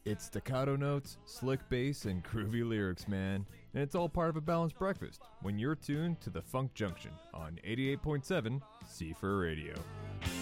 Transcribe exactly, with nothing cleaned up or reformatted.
It's staccato notes, slick bass, and groovy lyrics, man. And it's all part of a balanced breakfast when you're tuned to the Funk Junction on eighty-eight point seven C four Radio.